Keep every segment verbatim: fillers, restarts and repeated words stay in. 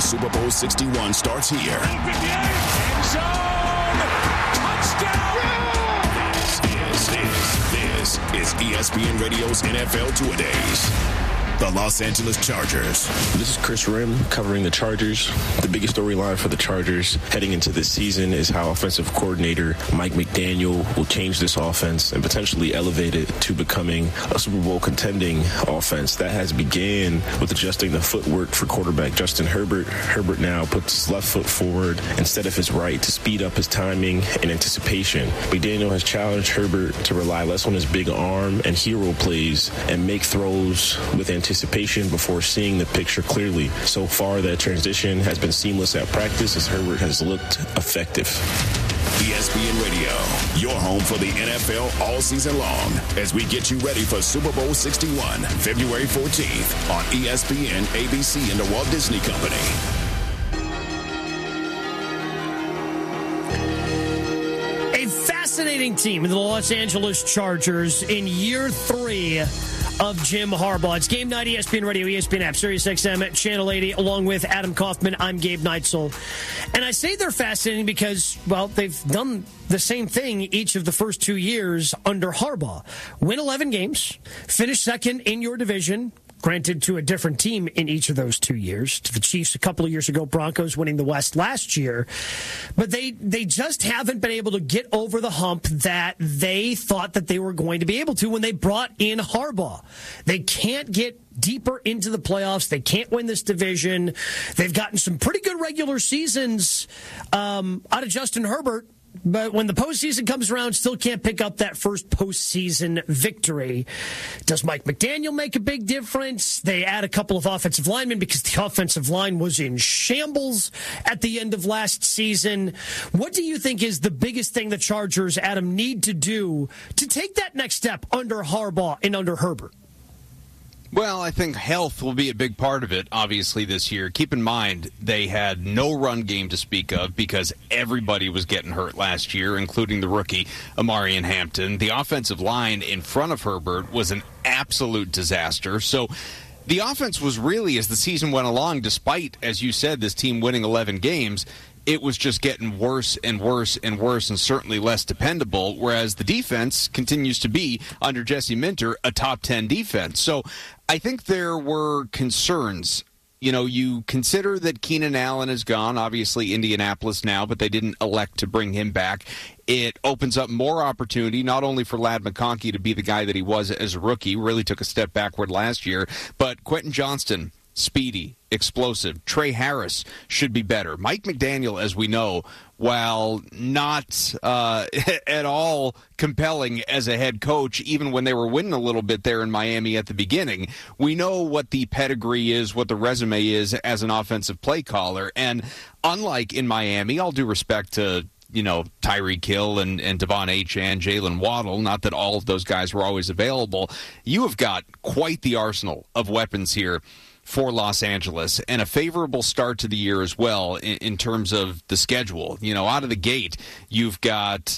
Super Bowl sixty-one starts here. End zone! Touchdown! This is, this, this is E S P N Radio's N F L Two-A-Days. The Los Angeles Chargers. This is Chris Rim covering the Chargers. The biggest storyline for the Chargers heading into this season is how offensive coordinator Mike McDaniel will change this offense and potentially elevate it to becoming a Super Bowl contending offense. That has began with adjusting the footwork for quarterback Justin Herbert. Herbert now puts his left foot forward instead of his right to speed up his timing and anticipation. McDaniel has challenged Herbert to rely less on his big arm and hero plays and make throws with anticipation before seeing the picture clearly. So far, that transition has been seamless at practice as Herbert has looked effective. E S P N Radio, your home for the N F L all season long as we get you ready for Super Bowl sixty-one, February fourteenth on E S P N, A B C, and the Walt Disney Company. A fascinating team, the Los Angeles Chargers, in year three of Jim Harbaugh. It's Game Night, E S P N Radio, E S P N app, Sirius X M, Channel eighty, along with Adam Kaufman. I'm Gabe Neitzel. And I say they're fascinating because, well, they've done the same thing each of the first two years under Harbaugh. Win eleven games, finish second in your division, granted to a different team in each of those two years, to the Chiefs a couple of years ago, Broncos winning the West last year. But they they just haven't been able to get over the hump that they thought that they were going to be able to when they brought in Harbaugh. They can't get deeper into the playoffs. They can't win this division. They've gotten some pretty good regular seasons um, out of Justin Herbert. But when the postseason comes around, still can't pick up that first postseason victory. Does Mike McDaniel make a big difference? They add a couple of offensive linemen because the offensive line was in shambles at the end of last season. What do you think is the biggest thing the Chargers, Adam, need to do to take that next step under Harbaugh and under Herbert? Well, I think health will be a big part of it, obviously, this year. Keep in mind, they had no run game to speak of because everybody was getting hurt last year, including the rookie, Amarian Hampton. The offensive line in front of Herbert was an absolute disaster. So the offense was really, as the season went along, despite, as you said, this team winning eleven games, it was just getting worse and worse and worse and certainly less dependable, whereas the defense continues to be, under Jesse Minter, a top ten defense. So I think there were concerns. You know, you consider that Keenan Allen is gone, obviously Indianapolis now, but they didn't elect to bring him back. It opens up more opportunity, not only for Ladd McConkey to be the guy that he was as a rookie, really took a step backward last year, but Quentin Johnston, speedy, explosive. Trey Harris should be better. Mike McDaniel, as we know, while not uh, at all compelling as a head coach, even when they were winning a little bit there in Miami at the beginning, we know what the pedigree is, what the resume is as an offensive play caller. And unlike in Miami, all due respect to you know, Tyreek Hill and, and Devon Achane, Jalen Waddle, not that all of those guys were always available, you have got quite the arsenal of weapons here for Los Angeles, and a favorable start to the year as well in, in terms of the schedule. You know, out of the gate, you've got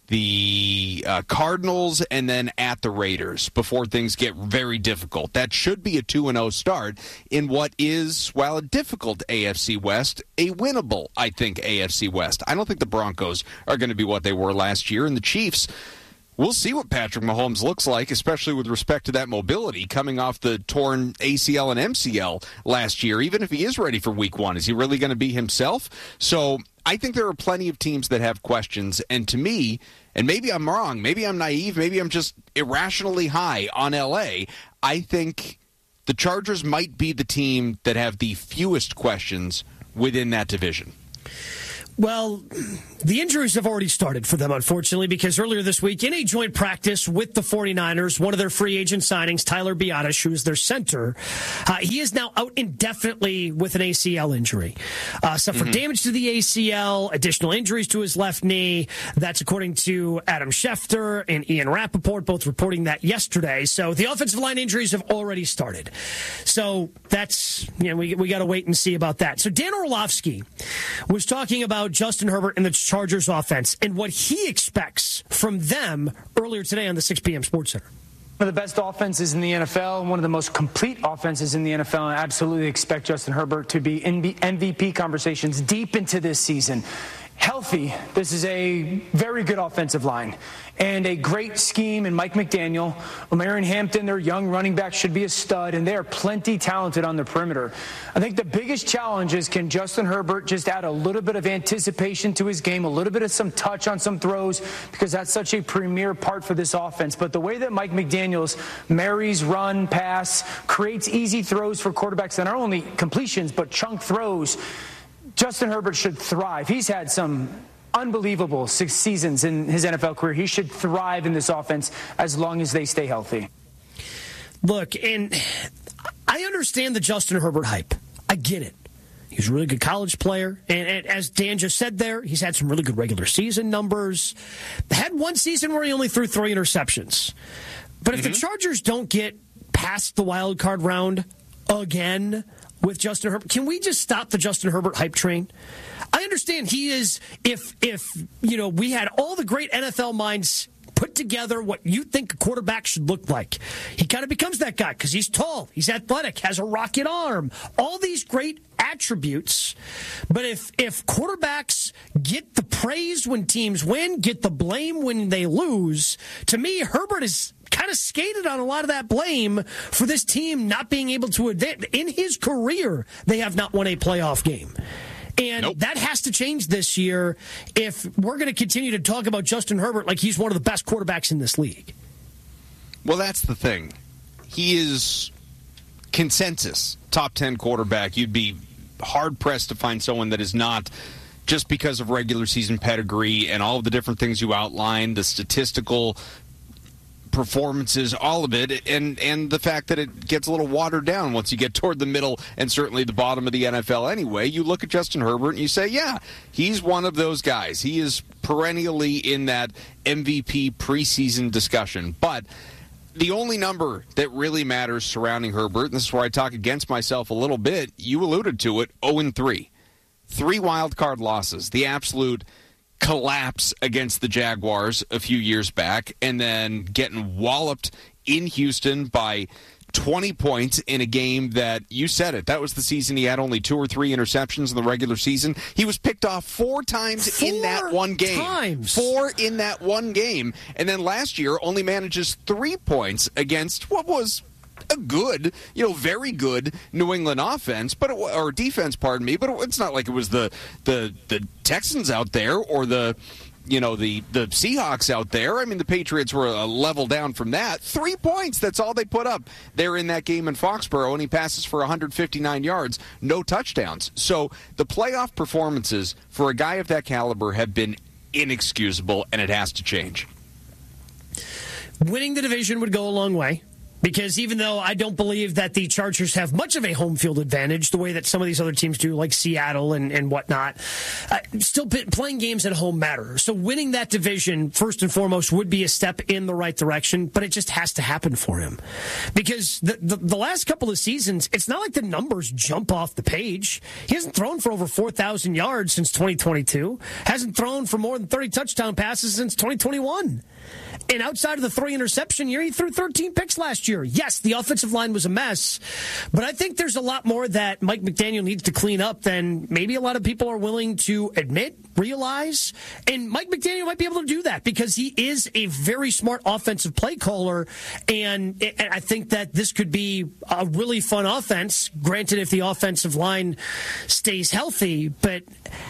the uh, Cardinals and then at the Raiders before things get very difficult. That should be a two and oh start in what is, while a difficult A F C West, a winnable, I think, A F C West. I don't think the Broncos are going to be what they were last year, and the Chiefs, we'll see what Patrick Mahomes looks like, especially with respect to that mobility coming off the torn A C L and M C L last year. Even if he is ready for week one, is he really going to be himself? So I think there are plenty of teams that have questions. And to me, and maybe I'm wrong, maybe I'm naive, maybe I'm just irrationally high on L A, I think the Chargers might be the team that have the fewest questions within that division. Well, the injuries have already started for them, unfortunately, because earlier this week, in a joint practice with the 49ers, one of their free agent signings, Tyler Biadasz, who is their center, uh, he is now out indefinitely with an A C L injury. Uh, suffered mm-hmm. damage to the A C L, additional injuries to his left knee. That's according to Adam Schefter and Ian Rappaport, both reporting that yesterday. So the offensive line injuries have already started. So that's, you know, we, we got to wait and see about that. So Dan Orlovsky was talking about Justin Herbert and the Chargers offense and what he expects from them earlier today on the six p.m. Sports Center. One of the best offenses in the N F L, one of the most complete offenses in the N F L, and I absolutely expect Justin Herbert to be in M V P conversations deep into this season. Healthy, this is a very good offensive line and a great scheme in Mike McDaniel. Omarion Hampton, their young running back, should be a stud, and they are plenty talented on the perimeter. I think the biggest challenge is, can Justin Herbert just add a little bit of anticipation to his game, a little bit of some touch on some throws, because that's such a premier part for this offense. But the way that Mike McDaniels marries run, pass, creates easy throws for quarterbacks, and not only completions, but chunk throws, Justin Herbert should thrive. He's had some unbelievable six seasons in his N F L career. He should thrive in this offense as long as they stay healthy. Look, and I understand the Justin Herbert hype. I get it. He's a really good college player. And, and as Dan just said there, he's had some really good regular season numbers. Had one season where he only threw three interceptions. But if mm-hmm. the Chargers don't get past the wild card round again with Justin Herbert, can we just stop the Justin Herbert hype train? I understand he is, if, if you know, we had all the great N F L minds put together what you think a quarterback should look like. He kind of becomes that guy because he's tall, he's athletic, has a rocket arm, all these great attributes. But if if quarterbacks get the praise when teams win, get the blame when they lose, to me, Herbert is kind of skated on a lot of that blame for this team not being able to advance. In his career, they have not won a playoff game. And nope. that has to change this year if we're going to continue to talk about Justin Herbert like he's one of the best quarterbacks in this league. Well, that's the thing. He is consensus top ten quarterback. You'd be hard-pressed to find someone that is not, just because of regular season pedigree and all of the different things you outlined, the statistical performances, all of it, and and the fact that it gets a little watered down once you get toward the middle and certainly the bottom of the N F L anyway. You look at Justin Herbert and you say, yeah, he's one of those guys. He is perennially in that M V P preseason discussion. But the only number that really matters surrounding Herbert, and this is where I talk against myself a little bit, you alluded to it, oh and three. Three wild card losses. The absolute collapse against the Jaguars a few years back, and then getting walloped in Houston by twenty points in a game that, you said it, that was the season he had only two or three interceptions in the regular season. He was picked off four times four in that one game. Times. Four in that one game. And then last year only manages three points against what was a good, you know, very good New England offense, but it, or defense, pardon me, but it, it's not like it was the the the Texans out there or the, you know, the the Seahawks out there. I mean, the Patriots were a level down from that. Three points, that's all they put up there in that game in Foxborough, and he passes for one hundred fifty-nine yards, no touchdowns. So the playoff performances for a guy of that caliber have been inexcusable, and it has to change. Winning the division would go a long way. Because even though I don't believe that the Chargers have much of a home field advantage, the way that some of these other teams do, like Seattle and, and whatnot, uh, still p- playing games at home matter. So winning that division, first and foremost, would be a step in the right direction, but it just has to happen for him. Because the, the, the last couple of seasons, it's not like the numbers jump off the page. He hasn't thrown for over four thousand yards since twenty twenty-two, hasn't thrown for more than thirty touchdown passes since twenty twenty-one. And outside of the three interception year, he threw thirteen picks last year. Yes, the offensive line was a mess, but I think there's a lot more that Mike McDaniel needs to clean up than maybe a lot of people are willing to admit, realize. And Mike McDaniel might be able to do that because he is a very smart offensive play caller. And I think that this could be a really fun offense, granted if the offensive line stays healthy, but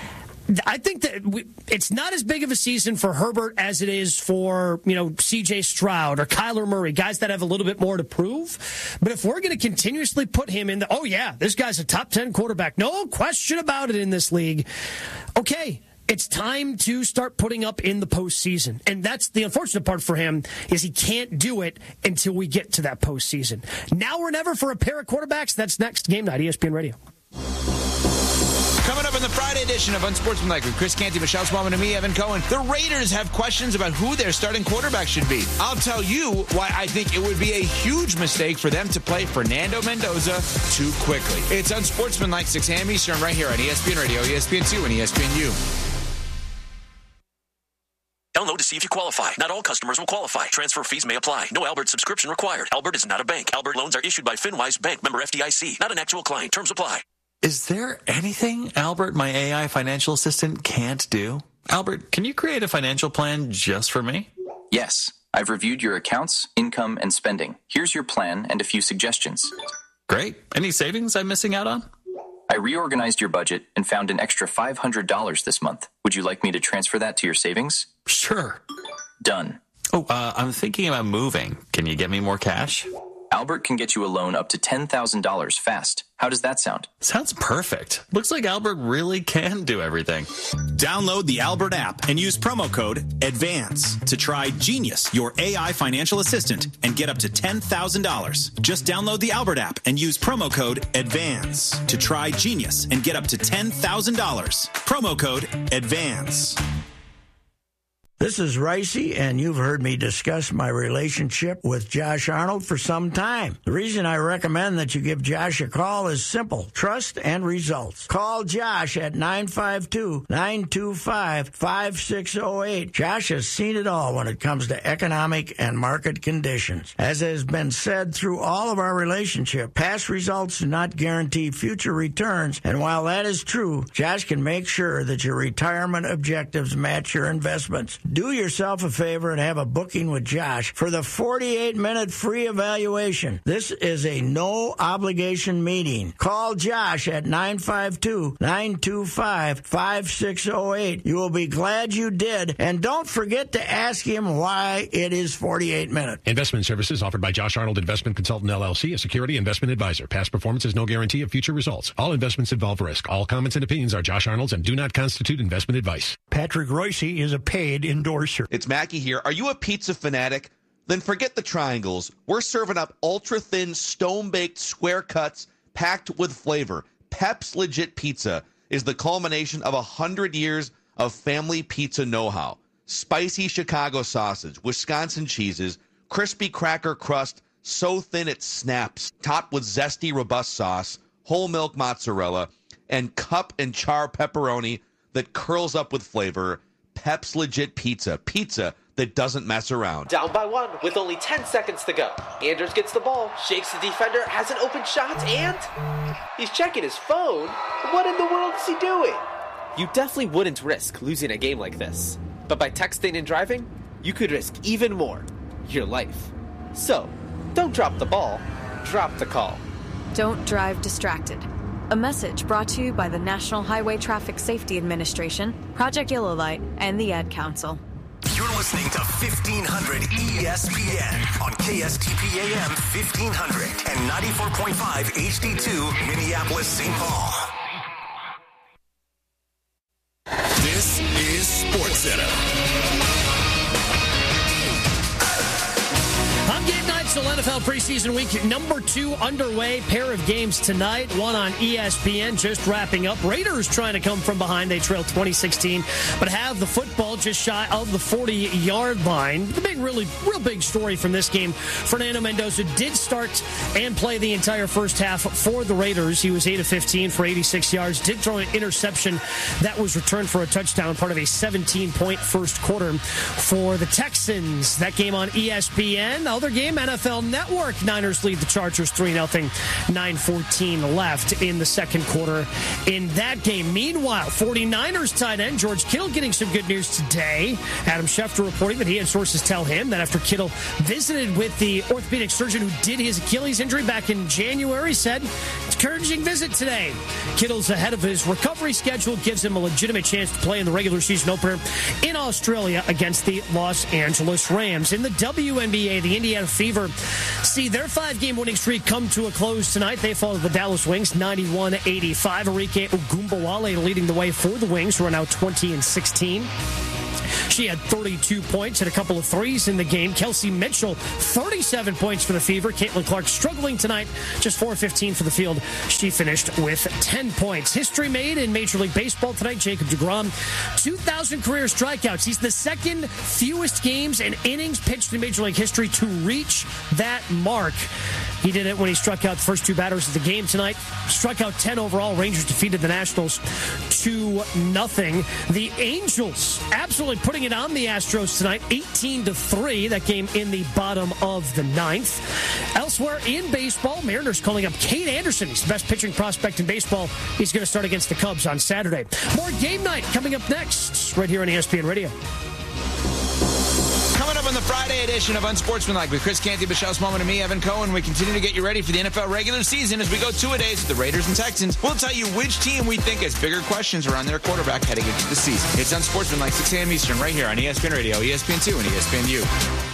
I think that we, it's not as big of a season for Herbert as it is for, you know, C J Stroud or Kyler Murray, guys that have a little bit more to prove. But if we're going to continuously put him in the, oh, yeah, this guy's a top ten quarterback, no question about it in this league, okay, it's time to start putting up in the postseason. And that's the unfortunate part for him, is he can't do it until we get to that postseason. Now or never for a pair of quarterbacks. That's next. Game Night, E S P N Radio. Coming up in the Friday edition of Unsportsmanlike with Chris Canty, Michelle Smallman, and me, Evan Cohen, the Raiders have questions about who their starting quarterback should be. I'll tell you why I think it would be a huge mistake for them to play Fernando Mendoza too quickly. It's Unsportsmanlike, six a.m. Eastern, right here on E S P N Radio, E S P N two, and E S P N U. Download see if you qualify. Not all customers will qualify. Transfer fees may apply. No Albert subscription required. Albert is not a bank. Albert loans are issued by FinWise Bank, member F D I C. Not an actual client. Terms apply. Is there anything Albert, my A I financial assistant, can't do? Albert, can you create a financial plan just for me? Yes. I've reviewed your accounts, income, and spending. Here's your plan and a few suggestions. Great. Any savings I'm missing out on? I reorganized your budget and found an extra five hundred dollars this month. Would you like me to transfer that to your savings? Sure. Done. Oh, uh, I'm thinking about moving. Can you get me more cash? Albert can get you a loan up to ten thousand dollars fast. How does that sound? Sounds perfect. Looks like Albert really can do everything. Download the Albert app and use promo code ADVANCE to try Genius, your A I financial assistant, and get up to ten thousand dollars. Just download the Albert app and use promo code ADVANCE to try Genius and get up to ten thousand dollars. Promo code ADVANCE. This is Ricey, and you've heard me discuss my relationship with Josh Arnold for some time. The reason I recommend that you give Josh a call is simple: trust and results. Call Josh at nine five two, nine two five, five six zero eight. Josh has seen it all when it comes to economic and market conditions. As has been said through all of our relationship, past results do not guarantee future returns, and while that is true, Josh can make sure that your retirement objectives match your investments. Do yourself a favor and have a booking with Josh for the forty-eight minute free evaluation. This is a no-obligation meeting. Call Josh at nine five two, nine two five, five six zero eight. You will be glad you did, and don't forget to ask him why it is forty-eight minutes. Investment services offered by Josh Arnold Investment Consultant, L L C, a security investment advisor. Past performance is no guarantee of future results. All investments involve risk. All comments and opinions are Josh Arnold's and do not constitute investment advice. Patrick Royce is a paid endorser. It's Mackie here. Are you a pizza fanatic? Then forget the triangles. We're serving up ultra-thin, stone-baked square cuts packed with flavor. Pep's Legit Pizza is the culmination of one hundred years of family pizza know-how. Spicy Chicago sausage, Wisconsin cheeses, crispy cracker crust, so thin it snaps, topped with zesty, robust sauce, whole milk mozzarella, and cup and char pepperoni that curls up with flavor. Pep's Legit Pizza. Pizza that doesn't mess around. Down by one with only ten seconds to go. Anders gets the ball, shakes the defender, has an open shot, and he's checking his phone. What in the world is he doing? You definitely wouldn't risk losing a game like this. But by texting and driving, you could risk even more. Your life. So, don't drop the ball. Drop the call. Don't drive distracted. A message brought to you by the National Highway Traffic Safety Administration, Project Yellow Light, and the Ad Council. You're listening to fifteen hundred E S P N on K S T P A M fifteen hundred and ninety-four point five H D two, Minneapolis, Saint Paul. This is SportsCenter. I'm Game Night, still N F L preseason week number two underway. Pair of games tonight, one on E S P N just wrapping up. Raiders trying to come from behind. They trail twenty sixteen, but have the football just shy of the forty-yard line. The big, really, real big story from this game, Fernando Mendoza did start and play the entire first half for the Raiders. He was eight of fifteen for eighty-six yards, did throw an interception that was returned for a touchdown, part of a seventeen-point first quarter for the Texans. That game on E S P N. The other game, N F L Network. Niners lead the Chargers three nothing, nine fourteen left in the second quarter in that game. Meanwhile, forty-niners tight end George Kittle getting some good news today. Adam Schefter reporting that he had sources tell him that after Kittle visited with the orthopedic surgeon who did his Achilles injury back in January, said it's an encouraging visit today. Kittle's ahead of his recovery schedule, gives him a legitimate chance to play in the regular season opener in Australia against the Los Angeles Rams. In the W N B A, the Indiana Fever see their five-game winning streak come to a close tonight. They fall to the Dallas Wings, ninety-one eighty-five. Enrique Ogumbawale leading the way for the Wings, who are now twenty and sixteen. She had thirty-two points and a couple of threes in the game. Kelsey Mitchell, thirty-seven points for the Fever. Caitlin Clark struggling tonight, just four of fifteen for the field. She finished with ten points. History made in Major League Baseball tonight. Jacob deGrom, two thousand career strikeouts. He's the second fewest games and innings pitched in Major League history to reach that mark. He did it when he struck out the first two batters of the game tonight. Struck out ten overall. Rangers defeated the Nationals two nothing. The Angels absolutely putting it taking on the Astros tonight, eighteen to three. That game in the bottom of the ninth. Elsewhere in baseball, Mariners calling up Kate Anderson. He's the best pitching prospect in baseball. He's going to start against the Cubs on Saturday. More Game Night coming up next, right here on E S P N Radio. Coming up on the Friday edition of Unsportsmanlike with Chris Canty, Michelle Smallman, and me, Evan Cohen. We continue to get you ready for the N F L regular season as we go two-a-days with the Raiders and Texans. We'll tell you which team we think has bigger questions around their quarterback heading into the season. It's Unsportsmanlike, six a.m. Eastern, right here on E S P N Radio, E S P N two, and E S P N U.